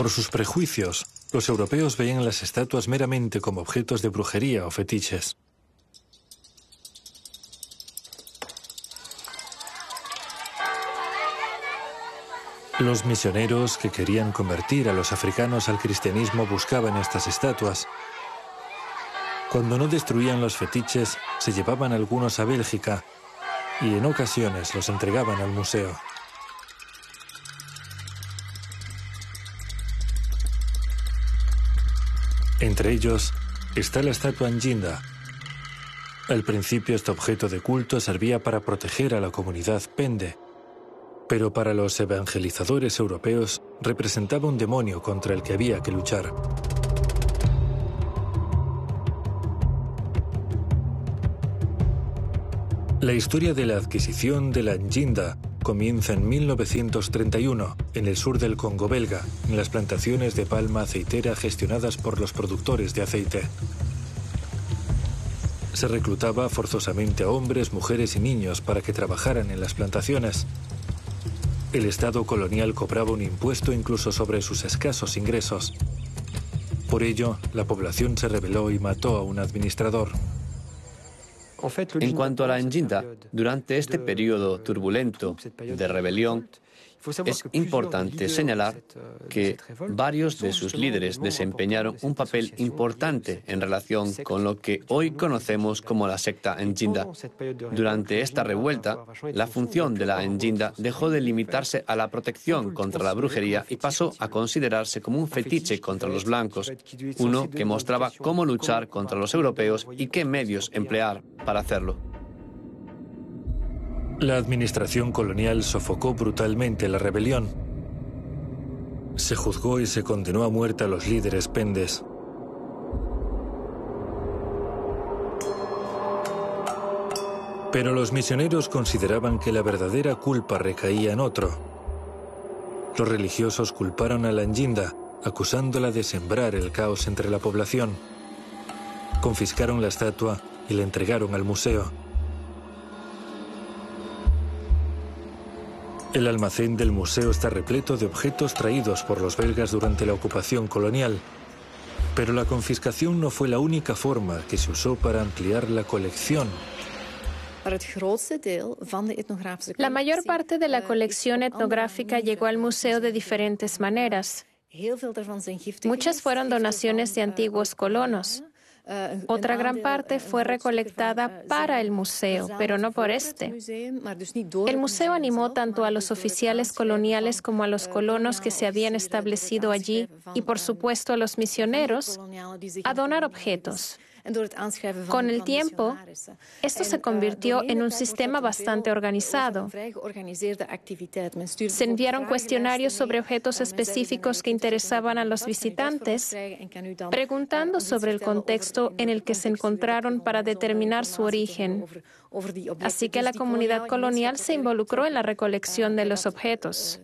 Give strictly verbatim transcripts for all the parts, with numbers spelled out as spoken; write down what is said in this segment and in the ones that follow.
Por sus prejuicios, los europeos veían las estatuas meramente como objetos de brujería o fetiches. Los misioneros que querían convertir a los africanos al cristianismo buscaban estas estatuas. Cuando no destruían los fetiches, se llevaban algunos a Bélgica y en ocasiones los entregaban al museo. Entre ellos está la estatua Njinda. Al principio este objeto de culto servía para proteger a la comunidad Pende, pero para los evangelizadores europeos representaba un demonio contra el que había que luchar. La historia de la adquisición de la Njinda comienza en mil novecientos treinta y uno, en el sur del Congo belga, en las plantaciones de palma aceitera gestionadas por los productores de aceite. Se reclutaba forzosamente a hombres, mujeres y niños para que trabajaran en las plantaciones. El Estado colonial cobraba un impuesto incluso sobre sus escasos ingresos. Por ello, la población se rebeló y mató a un administrador. En cuanto a la Njinda, durante este periodo turbulento de rebelión, es importante señalar que varios de sus líderes desempeñaron un papel importante en relación con lo que hoy conocemos como la secta Njinda. Durante esta revuelta, la función de la Njinda dejó de limitarse a la protección contra la brujería y pasó a considerarse como un fetiche contra los blancos, uno que mostraba cómo luchar contra los europeos y qué medios emplear para hacerlo. La administración colonial sofocó brutalmente la rebelión. Se juzgó y se condenó a muerte a los líderes pendes. Pero los misioneros consideraban que la verdadera culpa recaía en otro. Los religiosos culparon a la Njinda, acusándola de sembrar el caos entre la población. Confiscaron la estatua y la entregaron al museo. El almacén del museo está repleto de objetos traídos por los belgas durante la ocupación colonial. Pero la confiscación no fue la única forma que se usó para ampliar la colección. La mayor parte de la colección etnográfica llegó al museo de diferentes maneras. Muchas fueron donaciones de antiguos colonos. Otra gran parte fue recolectada para el museo, pero no por este. El museo animó tanto a los oficiales coloniales como a los colonos que se habían establecido allí y, por supuesto, a los misioneros a donar objetos. Con el tiempo, esto se convirtió en un sistema bastante organizado. Se enviaron cuestionarios sobre objetos específicos que interesaban a los visitantes, preguntando sobre el contexto en el que se encontraron para determinar su origen. Así que la comunidad colonial se involucró en la recolección de los objetos.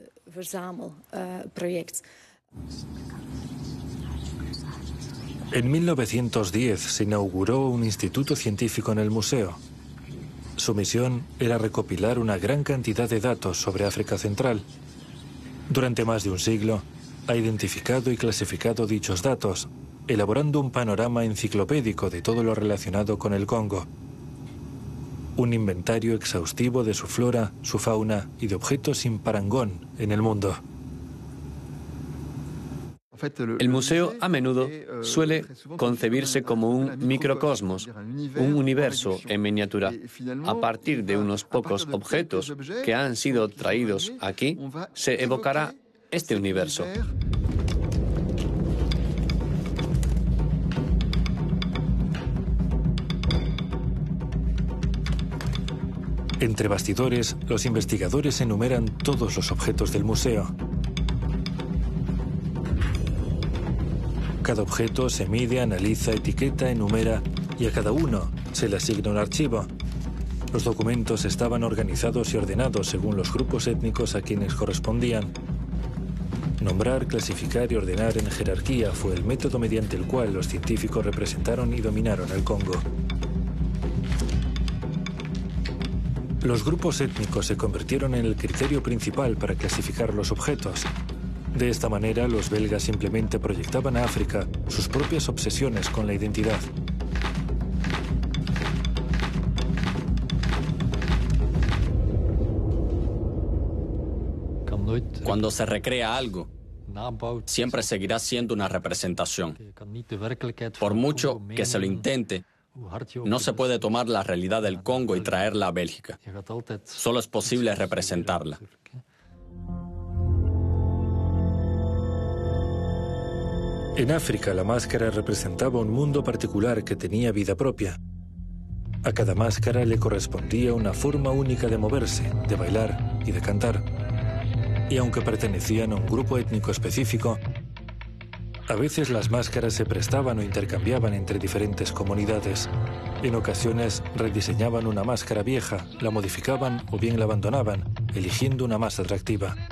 En mil novecientos diez se inauguró un instituto científico en el museo. Su misión era recopilar una gran cantidad de datos sobre África Central. Durante más de un siglo, ha identificado y clasificado dichos datos, elaborando un panorama enciclopédico de todo lo relacionado con el Congo. Un inventario exhaustivo de su flora, su fauna y de objetos sin parangón en el mundo. El museo a menudo suele concebirse como un microcosmos, un universo en miniatura. A partir de unos pocos objetos que han sido traídos aquí, se evocará este universo. Entre bastidores, los investigadores enumeran todos los objetos del museo. Cada objeto se mide, analiza, etiqueta, enumera y a cada uno se le asigna un archivo. Los documentos estaban organizados y ordenados según los grupos étnicos a quienes correspondían. Nombrar, clasificar y ordenar en jerarquía fue el método mediante el cual los científicos representaron y dominaron el Congo. Los grupos étnicos se convirtieron en el criterio principal para clasificar los objetos. De esta manera, los belgas simplemente proyectaban a África sus propias obsesiones con la identidad. Cuando se recrea algo, siempre seguirá siendo una representación. Por mucho que se lo intente, no se puede tomar la realidad del Congo y traerla a Bélgica. Solo es posible representarla. En África, la máscara representaba un mundo particular que tenía vida propia. A cada máscara le correspondía una forma única de moverse, de bailar y de cantar. Y aunque pertenecían a un grupo étnico específico, a veces las máscaras se prestaban o intercambiaban entre diferentes comunidades. En ocasiones rediseñaban una máscara vieja, la modificaban o bien la abandonaban, eligiendo una más atractiva.